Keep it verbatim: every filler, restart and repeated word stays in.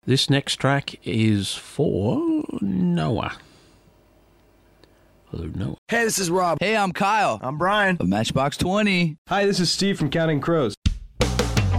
This next track is for Noah. Hello, Noah. Hey, this is Rob. Hey, I'm Kyle. I'm Brian. Of Matchbox twenty. Hi, this is Steve from Counting Crows.